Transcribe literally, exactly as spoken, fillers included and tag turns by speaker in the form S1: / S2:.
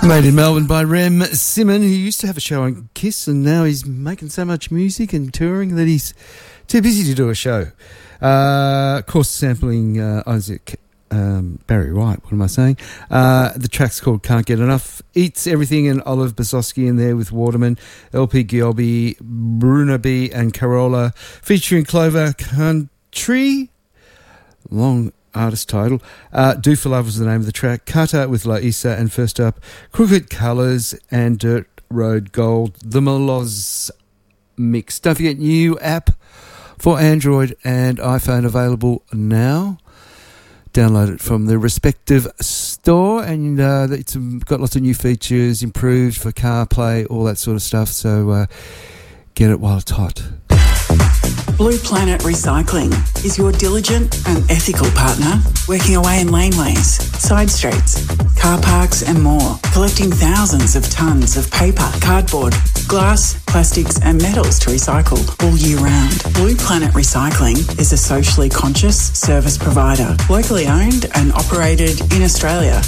S1: Made in Melbourne by Rem Simon, who used to have a show on Kiss, and now he's making so much music and touring that he's too busy to do a show. Uh, of course, sampling uh, Isaac um, Barry White, what am I saying? Uh, the track's called Can't Get Enough. Eats Everything, and Olive Bosowski in there with Waterman, L P Giobbi, Bruna B and Carola, featuring Clover Country. Long artist title. Uh, Do For Love was the name of the track. Kata with Laisa, and first up, Crooked Colours and Dirt Road Gold, the Maloz mix. Don't forget, new app for Android and iPhone available now. Download it from the respective store, and uh, it's got lots of new features, improved for CarPlay, all that sort of stuff. So uh, get it while it's hot.
S2: Blue Planet Recycling is your diligent and ethical partner, working away in laneways, side streets, car parks and more, collecting thousands of tonnes of paper, cardboard, glass, plastics and metals to recycle all year round. Blue Planet Recycling is a socially conscious service provider, locally owned and operated in Australia.